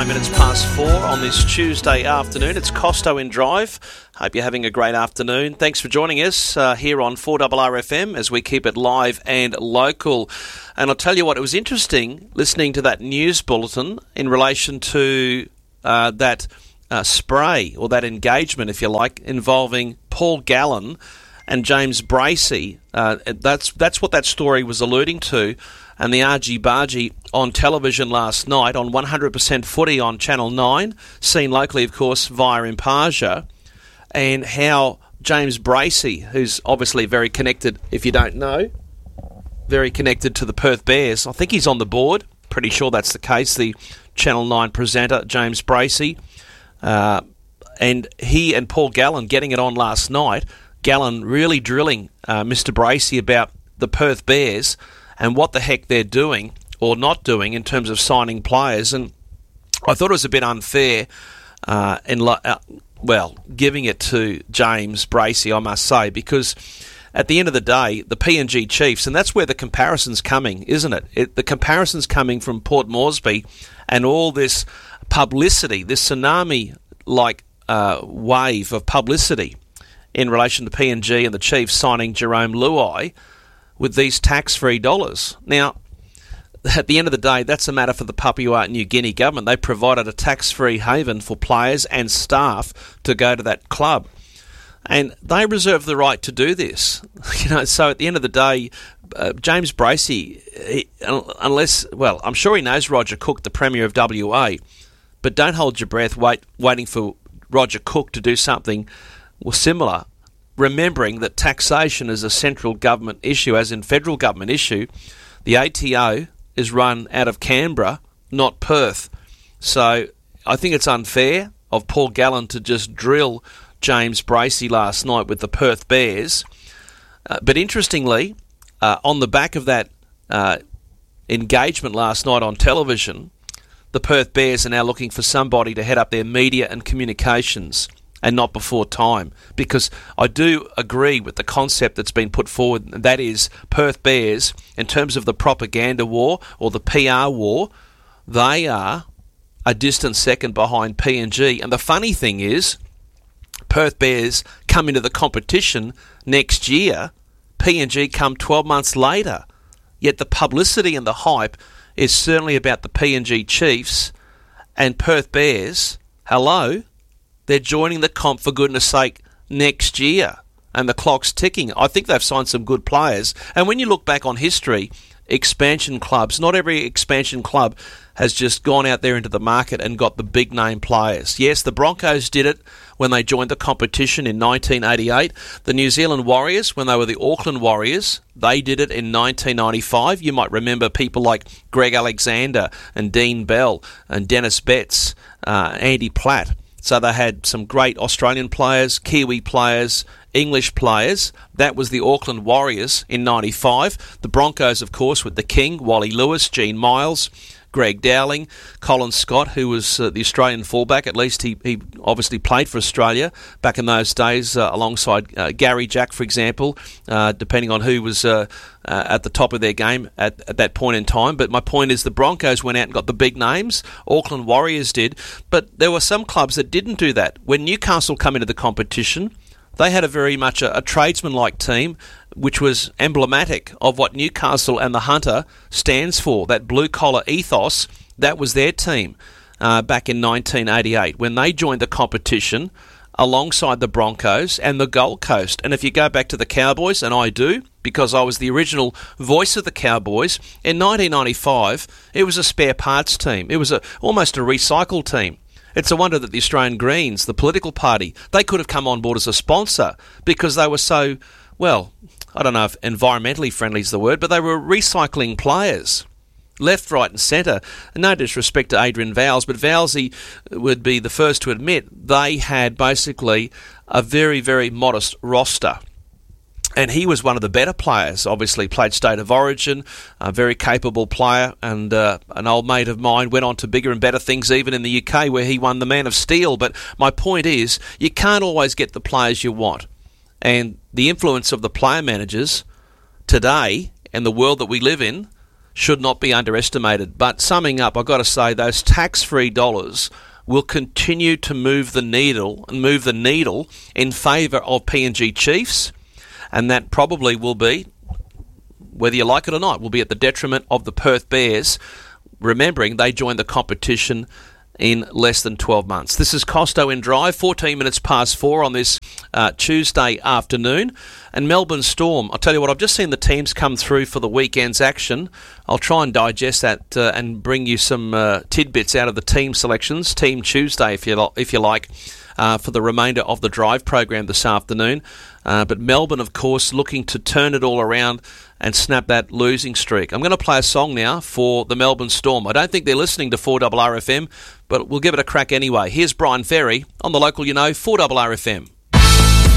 9 minutes past 4 on this Tuesday afternoon. It's Costo in Drive. Hope you're having a great afternoon. Thanks for joining us here on 4RRFM as we keep it live and local. And I'll tell you what, it was interesting listening to that news bulletin in relation to that spray, or that engagement, if you like, involving Paul Gallen and James Bracey. That's what that story was alluding to. And the argy-bargy on television last night on 100% Footy on Channel 9, seen locally, of course, via Impartia, and how James Bracey, who's obviously very connected, if you don't know, very connected to the Perth Bears. I think he's on the board. Pretty sure that's the case, the Channel 9 presenter, James Bracey. And he and Paul Gallen getting it on last night. Gallen really drilling Mr. Bracey about the Perth Bears and what the heck they're doing or not doing in terms of signing players. And I thought it was a bit unfair giving it to James Bracey, I must say, because at the end of the day, the PNG Chiefs, and that's where the comparison's coming, isn't it? The comparison's coming from Port Moresby and all this publicity, this tsunami-like wave of publicity in relation to PNG and the Chiefs signing Jerome Luai with these tax-free dollars. Now, at the end of the day, that's a matter for the Papua New Guinea government. They provided a tax-free haven for players and staff to go to that club. And they reserve the right to do this. So at the end of the day, James Bracey, I'm sure he knows Roger Cook, the Premier of WA, but don't hold your breath waiting for Roger Cook to do something similar, remembering that taxation is a central government issue, as in federal government issue. The ATO is run out of Canberra, not Perth. So I think it's unfair of Paul Gallen to just drill James Bracey last night with the Perth Bears. But interestingly, on the back of that engagement last night on television, the Perth Bears are now looking for somebody to head up their media and communications, and not before time, because I do agree with the concept that's been put forward, and that is Perth Bears, in terms of the propaganda war or the PR war, they are a distant second behind PNG. And the funny thing is, Perth Bears come into the competition next year, PNG come 12 months later, yet the publicity and the hype is certainly about the PNG Chiefs and Perth Bears. Hello? They're joining the comp, for goodness sake, next year. And the clock's ticking. I think they've signed some good players. And when you look back on history, expansion clubs, not every expansion club has just gone out there into the market and got the big name players. Yes, the Broncos did it when they joined the competition in 1988. The New Zealand Warriors, when they were the Auckland Warriors, they did it in 1995. You might remember people like Greg Alexander and Dean Bell and Dennis Betts, Andy Platt. So they had some great Australian players, Kiwi players, English players. That was the Auckland Warriors in 95. The Broncos, of course, with the King, Wally Lewis, Gene Miles, Greg Dowling, Colin Scott, who was the Australian fullback. At least he obviously played for Australia back in those days, alongside Gary Jack, for example, depending on who was at the top of their game at that point in time. But my point is the Broncos went out and got the big names. Auckland Warriors did. But there were some clubs that didn't do that. When Newcastle come into the competition, they had a very much a tradesman-like team, which was emblematic of what Newcastle and the Hunter stands for, that blue-collar ethos. That was their team back in 1988 when they joined the competition alongside the Broncos and the Gold Coast. And if you go back to the Cowboys, and I do, because I was the original voice of the Cowboys, in 1995, it was a spare parts team. It was almost a recycled team. It's a wonder that the Australian Greens, the political party, they could have come on board as a sponsor because they were so, well, I don't know if environmentally friendly is the word, but they were recycling players. Left, right and centre. And no disrespect to Adrian Vowles, but Vowlesy would be the first to admit they had basically a very, very modest roster. And he was one of the better players, obviously played State of Origin, a very capable player, and an old mate of mine went on to bigger and better things even in the UK where he won the Man of Steel. But my point is, you can't always get the players you want. And the influence of the player managers today and the world that we live in should not be underestimated. But summing up, I've got to say those tax-free dollars will continue to move the needle in favour of PNG Chiefs, and that probably will be, whether you like it or not, will be at the detriment of the Perth Bears, remembering they joined the competition in less than 12 months. This is Costo in Drive, 14 minutes past 4 on this Tuesday afternoon. And Melbourne Storm, I'll tell you what, I've just seen the teams come through for the weekend's action. I'll try and digest that and bring you some tidbits out of the team selections, Team Tuesday if you like, for the remainder of the Drive program this afternoon. But Melbourne, of course, looking to turn it all around and snap that losing streak. I'm going to play a song now for the Melbourne Storm. I don't think they're listening to 4RRFM, but we'll give it a crack anyway. Here's Brian Ferry on the local, 4RRFM.